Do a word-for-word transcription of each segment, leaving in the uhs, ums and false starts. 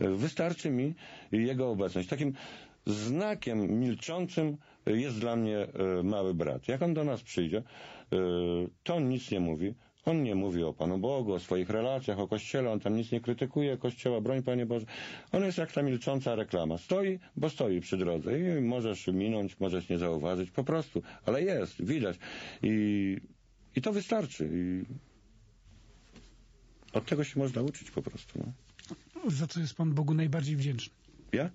Wystarczy mi jego obecność. Takim znakiem milczącym jest dla mnie mały brat. Jak on do nas przyjdzie, to on nic nie mówi. On nie mówi o Panu Bogu, o swoich relacjach, o Kościele, on tam nic nie krytykuje Kościoła, broń Panie Boże. On jest jak ta milcząca reklama. Stoi, bo stoi przy drodze i możesz minąć, możesz nie zauważyć, po prostu. Ale jest, widać. I, i to wystarczy. I od tego się można uczyć po prostu. No. Za co jest Pan Bogu najbardziej wdzięczny? Ja?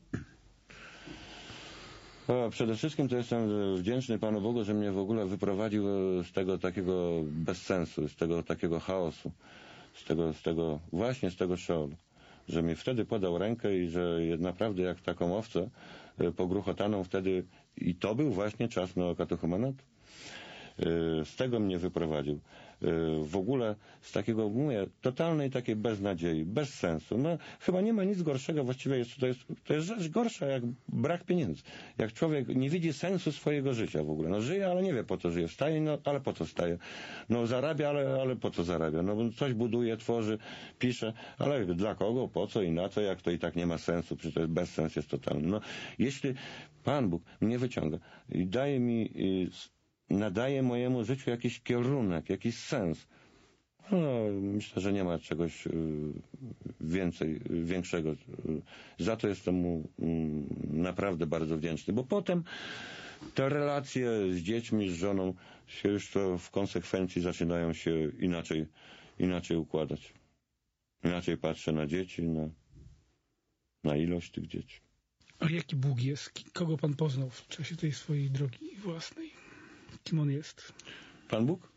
O, przede wszystkim to jestem wdzięczny Panu Bogu, że mnie w ogóle wyprowadził z tego takiego bezsensu, z tego takiego chaosu, z tego, z tego właśnie z tego Szeolu. Że mi wtedy podał rękę i że naprawdę jak taką owcę pogruchotaną wtedy, i to był właśnie czas na katechumenatu. Z tego mnie wyprowadził. W ogóle z takiego, mówię, totalnej takiej beznadziei, bez sensu. No, chyba nie ma nic gorszego, właściwie jest, to jest, to jest rzecz gorsza jak brak pieniędzy. Jak człowiek nie widzi sensu swojego życia w ogóle. No żyje, ale nie wie po co żyje. Wstaje, no ale po co wstaje? No zarabia, ale, ale po co zarabia? No coś buduje, tworzy, pisze, ale dla kogo, po co i na co, jak to i tak nie ma sensu, przecież to jest bezsens jest totalny. No, jeśli Pan Bóg mnie wyciąga i daje mi nadaje mojemu życiu jakiś kierunek, jakiś sens. No, myślę, że nie ma czegoś y, więcej, większego. Za to jestem mu y, naprawdę bardzo wdzięczny, bo potem te relacje z dziećmi, z żoną się już to w konsekwencji zaczynają się inaczej, inaczej układać. Inaczej patrzę na dzieci, na, na ilość tych dzieci. A jaki Bóg jest? Kogo Pan poznał w czasie tej swojej drogi własnej? Kim on jest? Pan Bóg?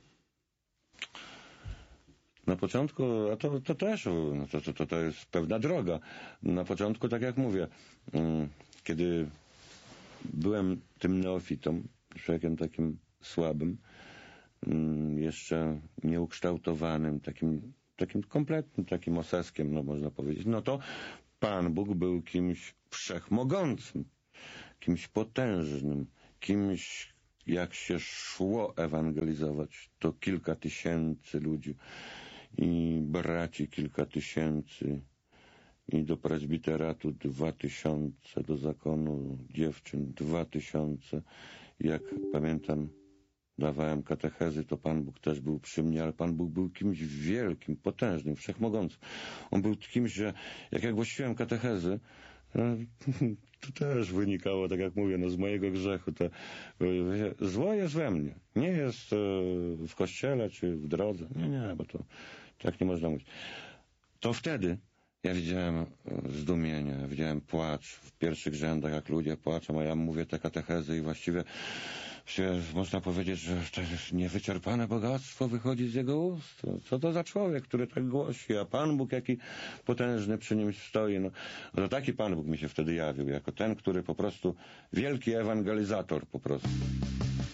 Na początku, a to, to też, no to, to, to jest pewna droga. Na początku, tak jak mówię, kiedy byłem tym neofitą, człowiekiem takim słabym, jeszcze nieukształtowanym, takim, takim kompletnym, takim oseskiem, no można powiedzieć, no to Pan Bóg był kimś wszechmogącym, kimś potężnym, kimś, jak się szło ewangelizować, to kilka tysięcy ludzi i braci kilka tysięcy i do prezbiteratu dwa tysiące, do zakonu dziewczyn dwa tysiące. Jak pamiętam, dawałem katechezy, to Pan Bóg też był przy mnie, ale Pan Bóg był kimś wielkim, potężnym, wszechmogącym. On był kimś, że jak ja głosiłem katechezy, to też wynikało, tak jak mówię, no z mojego grzechu. To, zło jest we mnie. Nie jest w kościele czy w drodze. Nie, nie, bo to tak nie można mówić. To wtedy ja widziałem zdumienie, widziałem płacz w pierwszych rzędach, jak ludzie płaczą, a ja mówię te katechezy i właściwie się, można powiedzieć, że to jest niewyczerpane bogactwo wychodzi z jego ust. Co to za człowiek, który tak głosi, a Pan Bóg jaki potężny przy nim stoi. No, no taki Pan Bóg mi się wtedy jawił, jako ten, który po prostu, wielki ewangelizator po prostu.